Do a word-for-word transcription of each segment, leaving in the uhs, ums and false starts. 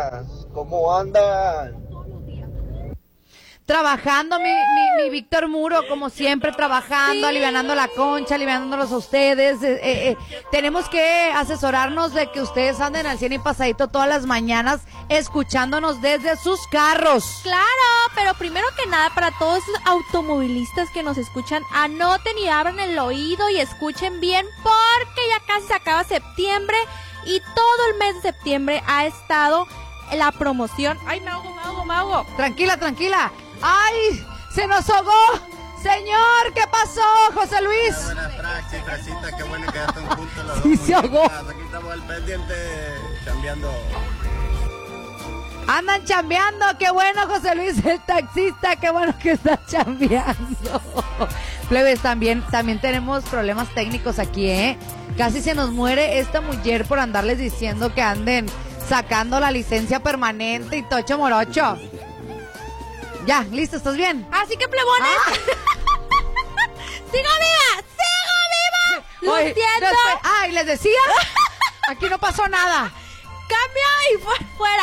chicas, ¿cómo andan? Trabajando, mi, mi, mi Víctor Muro, como siempre, trabajando, sí. alivianando la concha, alivianándolos a ustedes. Eh, eh, eh, tenemos que asesorarnos de que ustedes anden al cien y pasadito todas las mañanas, escuchándonos desde sus carros. Claro, pero primero que nada, para todos esos automovilistas que nos escuchan, anoten y abran el oído y escuchen bien, porque ya casi se acaba septiembre y todo el mes de septiembre ha estado la promoción. Ay, me ahogo, me ahogo, me ahogo. Tranquila, tranquila. ¡Ay! ¡Se nos ahogó! Señor, ¿qué pasó, José Luis? Buenas tardes, Frasita, qué bueno que ya están juntos los sí, dos. Se ahogó. Aquí estamos al pendiente, chambeando. Andan chambeando, qué bueno, José Luis, el taxista, qué bueno que está chambeando. Plebes, también, también tenemos problemas técnicos aquí, ¿eh? Casi se nos muere esta mujer por andarles diciendo que anden sacando la licencia permanente y tocho morocho. Ya, listo, ¿estás bien? Así que, plebones, ah. ¡sigo viva! ¡Sigo viva! Oye, ¡Luciendo! Después, ay, les decía, aquí no pasó nada. ¡Cambio y fu- fuera!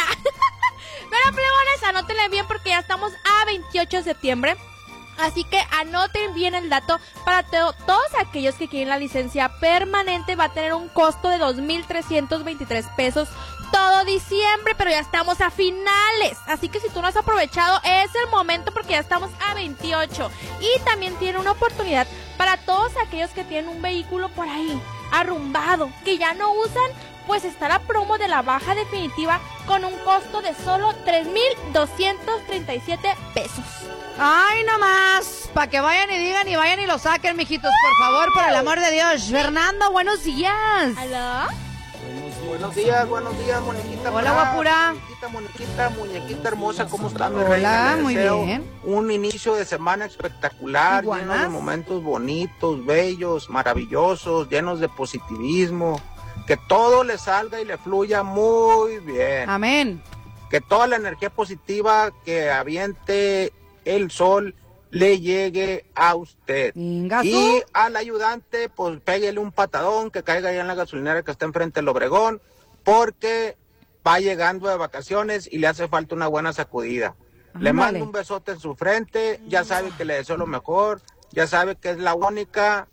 Pero, plebones, anótenle bien porque ya estamos a veintiocho de septiembre. Así que anoten bien el dato. Para to- todos aquellos que quieren la licencia permanente, va a tener un costo de dos mil trescientos veintitrés pesos todo diciembre, pero ya estamos a finales. Así que si tú no has aprovechado, es el momento porque ya estamos a veintiocho. Y también tiene una oportunidad para todos aquellos que tienen un vehículo por ahí arrumbado, que ya no usan, pues está la promo de la baja definitiva con un costo de solo tres mil doscientos treinta y siete pesos. Ay, no más, para que vayan y digan y vayan y lo saquen, mijitos, por favor, por el amor de Dios. Fernando, buenos días. ¿Aló? Buenos días, buenos días, muñequita. Hola, guapura. Muñequita, muñequita, muñequita hermosa, ¿cómo están, mi Hola, reina? Les muy deseo bien. Un inicio de semana espectacular, ¿Iguanas? lleno de momentos bonitos, bellos, maravillosos, llenos de positivismo. Que todo le salga y le fluya muy bien. Amén. Que toda la energía positiva que aviente el sol le llegue a usted. Ingazo. Y al ayudante, pues péguele un patadón que caiga allá en la gasolinera que está enfrente del Obregón, porque va llegando de vacaciones y le hace falta una buena sacudida. Le Ándale. mando un besote en su frente, ya sabe que le deseo lo mejor, ya sabe que es la única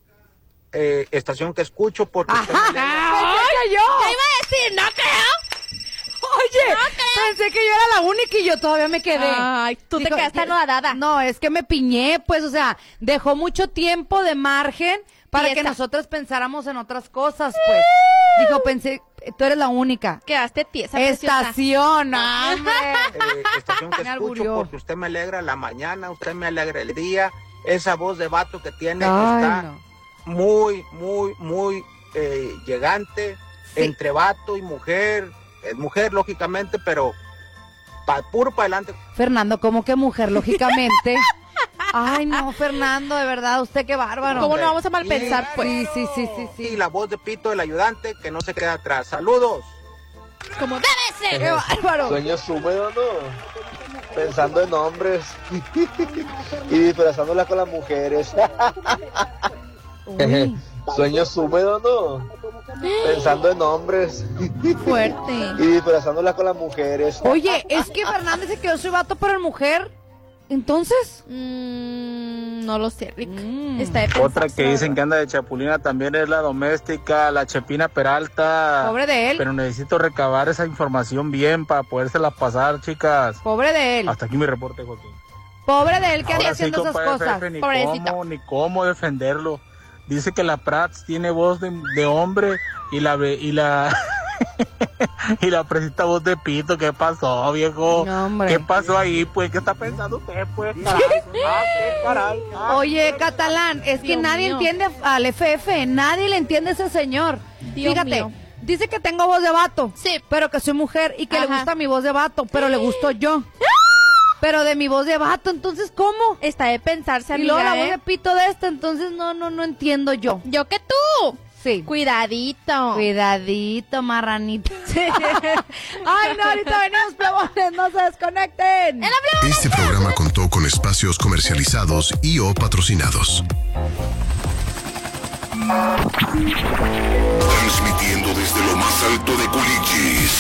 eh, estación que escucho porque usted me alegra. ¡Ay, yo! ¿Qué iba a decir? No creo. Oye, pensé que yo era la única y yo todavía me quedé. Ay, tú te Dijo, quedaste que- anodada. No, es que me piñé, pues, o sea, dejó mucho tiempo de margen para Fiesta. que nosotros pensáramos en otras cosas, pues. Dijo, pensé, tú eres la única. Quedaste tiesa, preciosa. Estación, hombre. Eh, estación que Me escucho alburió. porque usted me alegra la mañana, usted me alegra el día, esa voz de vato que tiene Ay, está no. muy, muy, muy eh, llegante, Sí. entre vato y mujer, es mujer lógicamente, pero pa, puro para adelante. Fernando, ¿cómo que mujer, lógicamente? Ay, no, Fernando, de verdad, usted qué bárbaro. ¿Cómo no vamos a malpensar, Y- pues? Sí, sí, sí, sí, Y sí. la voz de pito del ayudante que no se queda atrás. Saludos. Como debe ser. ¡Qué bárbaro! Sueños húmedos, ¿no? Pensando en hombres y disfrazándolas con las mujeres. Uy, Sueños húmedos, ¿no? Pensando en hombres Fuerte. y disfrazándolas con las mujeres. oye, es que Fernando dice que yo soy vato, pero en mujer. Entonces. Mm, no lo sé, Rick. Mm. Está de Otra pensar. que dicen que anda de chapulina también es la doméstica, la Chepina Peralta. Pobre de él. Pero necesito recabar esa información bien para podérsela pasar, chicas. Pobre de él. Hasta aquí mi reporte, Joaquín. Pobre de él que anda Ahora sí, haciendo esas compadre cosas. Fefe, ni Pobrecito. cómo, ni cómo defenderlo. Dice que la Prats tiene voz de, de hombre y la ve- y la y la presita voz de pito. ¿Qué pasó, viejo? No, hombre. ¿Qué pasó ahí, pues? ¿Qué está pensando usted, pues? Caray. Ah, qué caray. Ah. Oye, Catalán, es que Dios nadie mío. entiende al F F, nadie le entiende a ese señor. Dios Fíjate, mío. dice que tengo voz de vato, Sí. pero que soy mujer y que le Ajá. gusta mi voz de vato, pero le gusto yo. Pero de mi voz de vato, entonces, ¿cómo? Está de pensarse, Y luego amiga, la voz ¿eh? de pito de este, entonces no, no, no entiendo yo. Yo que tú. Sí. Cuidadito. Cuidadito, marranito. Ay, no, ahorita venimos, plebones, no se desconecten. Este programa contó con espacios comercializados y o patrocinados. Transmitiendo desde lo más alto de Culichis.